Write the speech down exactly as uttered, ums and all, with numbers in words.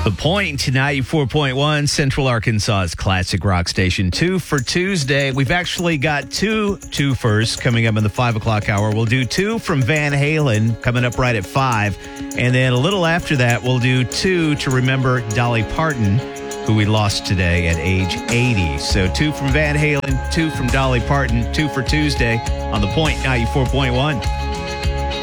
The Point, ninety-four point one, Central Arkansas's classic rock station. Two for Tuesday. We've actually got two two-fers coming up in the five o'clock hour. We'll do two from Van Halen coming up right at five. And then a little after that, we'll do two to remember Dolly Parton, who we lost today at age eighty. So two from Van Halen, two from Dolly Parton, two for Tuesday on The Point, ninety-four point one.